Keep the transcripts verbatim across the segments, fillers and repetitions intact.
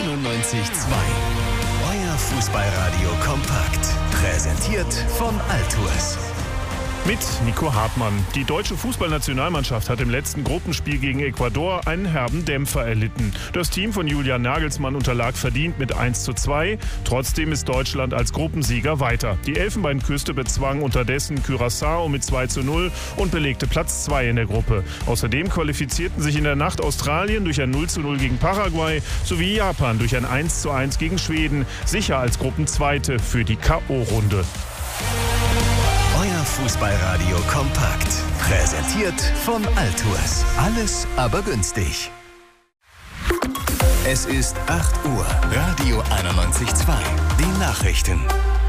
einundneunzig Komma zwei. Euer Fußballradio kompakt. Präsentiert von Altours. Mit Nico Hartmann. Die deutsche Fußballnationalmannschaft hat im letzten Gruppenspiel gegen Ecuador einen herben Dämpfer erlitten. Das Team von Julian Nagelsmann unterlag verdient mit eins zu zwei. Trotzdem ist Deutschland als Gruppensieger weiter. Die Elfenbeinküste bezwang unterdessen Curaçao mit zwei zu null und belegte Platz zwei in der Gruppe. Außerdem qualifizierten sich in der Nacht Australien durch ein null zu null gegen Paraguay sowie Japan durch ein eins zu eins gegen Schweden, sicher als Gruppenzweite für die K O-Runde. Euer Fußballradio kompakt. Präsentiert von Altours. Alles aber günstig. Es ist acht Uhr. Radio einundneunzig Komma zwei. Die Nachrichten.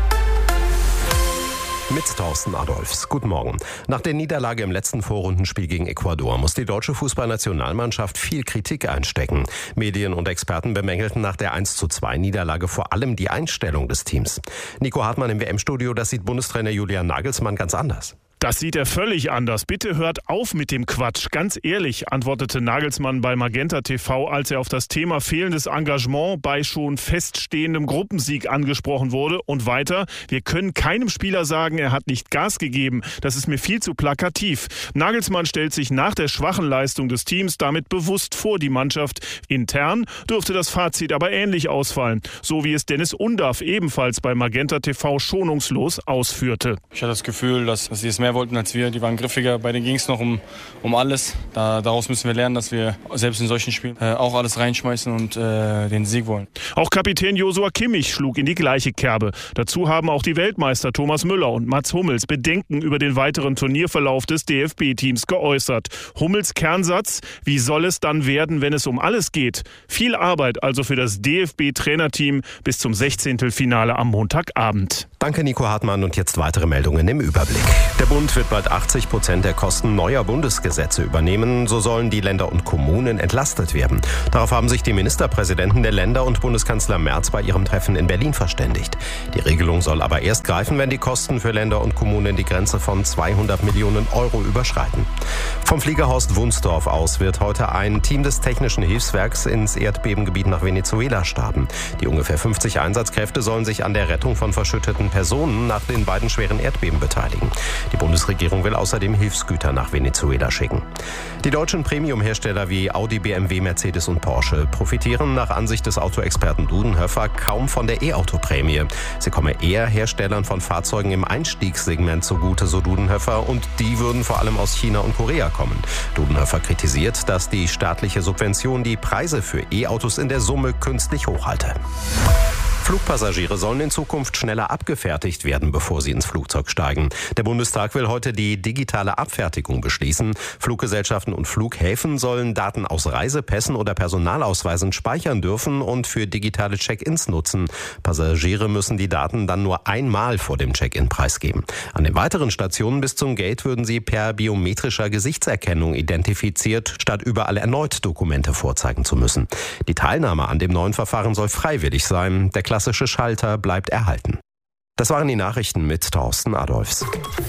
Mit Thorsten Adolphs. Guten Morgen. Nach der Niederlage im letzten Vorrundenspiel gegen Ecuador muss die deutsche Fußballnationalmannschaft viel Kritik einstecken. Medien und Experten bemängelten nach der eins zu zwei Niederlage vor allem die Einstellung des Teams. Nico Hartmann im W M-Studio, das sieht Bundestrainer Julian Nagelsmann ganz anders. Das sieht er völlig anders. Bitte hört auf mit dem Quatsch. Ganz ehrlich, antwortete Nagelsmann bei Magenta T V, als er auf das Thema fehlendes Engagement bei schon feststehendem Gruppensieg angesprochen wurde. Und weiter, wir können keinem Spieler sagen, er hat nicht Gas gegeben. Das ist mir viel zu plakativ. Nagelsmann stellt sich nach der schwachen Leistung des Teams damit bewusst vor die Mannschaft. Intern dürfte das Fazit aber ähnlich ausfallen. So wie es Dennis Undaff ebenfalls bei Magenta T V schonungslos ausführte. Ich hatte das Gefühl, dass, dass sie es mehr wollten als wir. Die waren griffiger. Bei denen ging es noch um, um alles. Da, daraus müssen wir lernen, dass wir selbst in solchen Spielen äh, auch alles reinschmeißen und äh, den Sieg wollen. Auch Kapitän Joshua Kimmich schlug in die gleiche Kerbe. Dazu haben auch die Weltmeister Thomas Müller und Mats Hummels Bedenken über den weiteren Turnierverlauf des D F B-Teams geäußert. Hummels Kernsatz: Wie soll es dann werden, wenn es um alles geht? Viel Arbeit also für das D F B-Trainerteam bis zum Sechzehntelfinale am Montagabend. Danke, Nico Hartmann. Und jetzt weitere Meldungen im Überblick. Der Bund wird bald achtzig Prozent der Kosten neuer Bundesgesetze übernehmen. So sollen die Länder und Kommunen entlastet werden. Darauf haben sich die Ministerpräsidenten der Länder und Bundeskanzler Merz bei ihrem Treffen in Berlin verständigt. Die Regelung soll aber erst greifen, wenn die Kosten für Länder und Kommunen die Grenze von zweihundert Millionen Euro überschreiten. Vom Flieger Horst Wunsdorf aus wird heute ein Team des Technischen Hilfswerks ins Erdbebengebiet nach Venezuela starten. Die ungefähr fünfzig Einsatzkräfte sollen sich an der Rettung von verschütteten Personen nach den beiden schweren Erdbeben beteiligen. Die Bundesregierung will außerdem Hilfsgüter nach Venezuela schicken. Die deutschen Premium-Hersteller wie Audi, B M W, Mercedes und Porsche profitieren nach Ansicht des Autoexperten Dudenhöfer kaum von der E-Auto-Prämie. Sie komme eher Herstellern von Fahrzeugen im Einstiegssegment zugute, so Dudenhöfer, und die würden vor allem aus China und Korea kommen. Dudenhöfer kritisiert, dass die staatliche Subvention die Preise für E-Autos in der Summe künstlich hochhalte. Flugpassagiere sollen in Zukunft schneller abgefertigt werden, bevor sie ins Flugzeug steigen. Der Bundestag will heute die digitale Abfertigung beschließen. Fluggesellschaften und Flughäfen sollen Daten aus Reisepässen oder Personalausweisen speichern dürfen und für digitale Check-ins nutzen. Passagiere müssen die Daten dann nur einmal vor dem Check-in preisgeben. An den weiteren Stationen bis zum Gate würden sie per biometrischer Gesichtserkennung identifiziert, statt überall erneut Dokumente vorzeigen zu müssen. Die Teilnahme an dem neuen Verfahren soll freiwillig sein. Der klassische Schalter bleibt erhalten. Das waren die Nachrichten mit Thorsten Adolphs.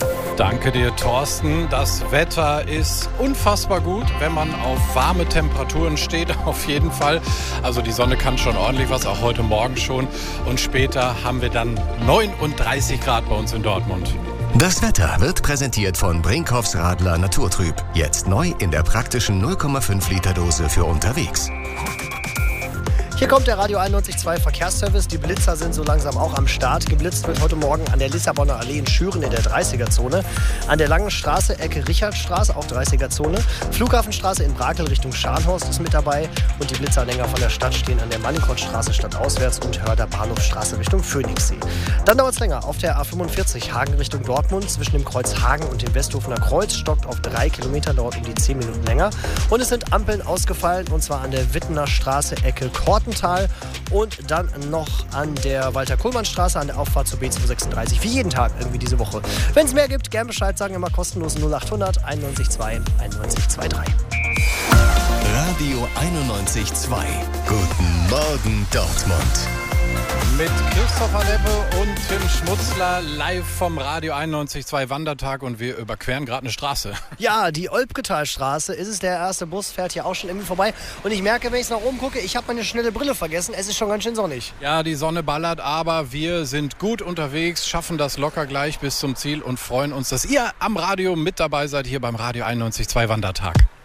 Danke dir, Thorsten. Das Wetter ist unfassbar gut, wenn man auf warme Temperaturen steht, auf jeden Fall. Also die Sonne kann schon ordentlich was, auch heute Morgen schon. Und später haben wir dann neununddreißig Grad bei uns in Dortmund. Das Wetter wird präsentiert von Brinkhoffs Radler Naturtrüb. Jetzt neu in der praktischen null Komma fünf Liter Dose für unterwegs. Hier kommt der Radio einundneunzig Komma zwei Verkehrsservice. Die Blitzer sind so langsam auch am Start. Geblitzt wird heute Morgen an der Lissabonner Allee in Schüren in der dreißiger-Zone. An der Langen Straße, Ecke Richardstraße, auch dreißiger-Zone. Flughafenstraße in Brakel Richtung Scharnhorst ist mit dabei. Und die Blitzanhänger von der Stadt stehen an der Mallinckrodtstraße stadtauswärts und Hörder Bahnhofstraße Richtung Phoenixsee. Dann dauert es länger. Auf der A fünfundvierzig Hagen Richtung Dortmund zwischen dem Kreuz Hagen und dem Westhofener Kreuz stockt auf drei Kilometer, dauert um die zehn Minuten länger. Und es sind Ampeln ausgefallen, und zwar an der Wittener Straße, Ecke Korten und dann noch an der Walter-Kohlmann-Straße an der Auffahrt zur B zweihundertsechsunddreißig. Wie jeden Tag irgendwie diese Woche. Wenn es mehr gibt, gern Bescheid sagen, immer kostenlos null achthundert einundneunzig Komma zwei einundneunzig Komma drei. Radio einundneunzig Komma zwei. Guten Morgen, Dortmund. mit Christopher Leppe und Tim Schmutzler live vom Radio einundneunzig Komma zwei Wandertag und wir überqueren gerade eine Straße. Ja, die Olbgetalstraße ist es. Der erste Bus fährt hier auch schon irgendwie vorbei. Und ich merke, wenn ich nach oben gucke, ich habe meine schnelle Brille vergessen. Es ist schon ganz schön sonnig. Ja, die Sonne ballert, aber wir sind gut unterwegs, schaffen das locker gleich bis zum Ziel und freuen uns, dass ihr am Radio mit dabei seid hier beim Radio einundneunzig Komma zwei Wandertag.